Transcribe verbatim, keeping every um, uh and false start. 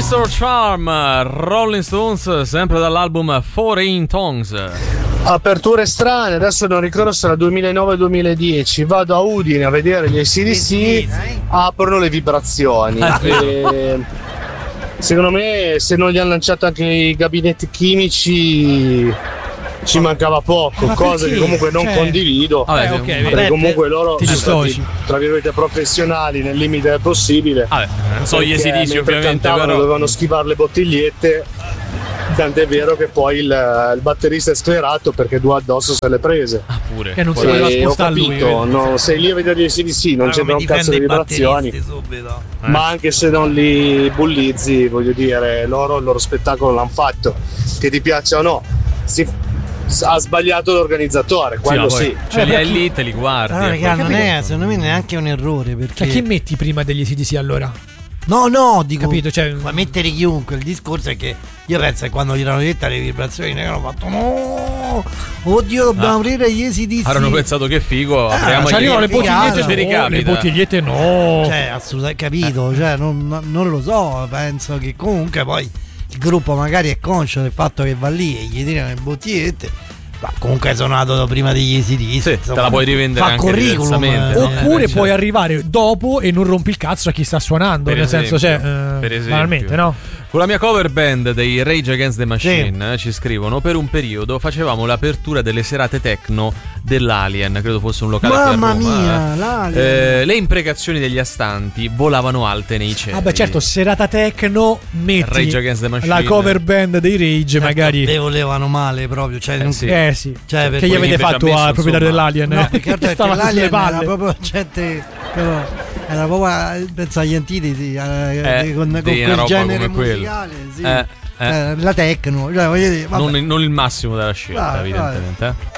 mister Charm, Rolling Stones, sempre dall'album Foreign Tongues. Aperture strane, adesso non ricordo se era duemilanove duemiladieci. Vado a Udine a vedere gli A C D C, aprono le vibrazioni. E secondo me, se non gli hanno lanciato anche i gabinetti chimici, ci mancava poco, cose che comunque non cioè... condivido. Vabbè, okay, perché vabbè, comunque loro sono stati, tra virgolette, professionali nel limite del possibile. Vabbè, non so gli A C D C ovviamente, però dovevano schivare le bottigliette. Tant'è vero che poi il, il batterista è sclerato perché due addosso se le prese. Ah, pure. Che non si voleva spostare lui. No, sei lì a vedere gli A C D C, non c'entra un cazzo di vibrazioni. Eh. Ma anche se non li bullizzi, voglio dire, loro il loro spettacolo l'hanno fatto. Che ti piaccia o no, si, ha sbagliato l'organizzatore, quello sì. sì. Ce li hai lì, te li guardi. Allora, raga, non è, secondo me neanche un errore. Perché... Cioè, chi metti prima degli A C D C allora? No, no, dico, capito, cioè, ma mettere chiunque. Il discorso è che io penso che quando gli erano dette le vibrazioni ne hanno fatto no, oddio, dobbiamo ah. aprire gli A C D C. Hanno pensato che figo, ah, apriamo ci arrivano le bottigliette, no, no, le bottigliette no, cioè assolutamente, capito, cioè non, non lo so, penso che comunque poi il gruppo magari è conscio del fatto che va lì e gli tirano le bottigliette. Ma comunque è suonato prima degli A C D C, sì, te la puoi rivendere fa anche diversamente, eh, oppure eh, puoi certo. arrivare dopo e non rompi il cazzo a chi sta suonando, per nel esempio, senso, cioè, per eh, esempio. banalmente, no? Con la mia cover band dei Rage Against the Machine, sì. eh, ci scrivono: per un periodo facevamo l'apertura delle serate techno dell'Alien, credo fosse un locale Mamma qui a Roma, mia, eh. l'Alien. Eh, le imprecazioni degli astanti volavano alte nei cieli. Ah beh, certo, serata techno, metti Rage Against the Machine, la cover band dei Rage, certo, magari le volevano male proprio, cioè, eh sì, eh, sì. Cioè, che gli avete fatto al proprietario dell'Alien? No, perché che stava sulle palle, era proprio gente, però, era proprio, penso agli antitesi, eh, eh, con, con quel genere musicale, sì. eh, eh. Eh, la techno, cioè, voglio dire, non, non il massimo della scelta, vai, evidentemente. Vai. Eh.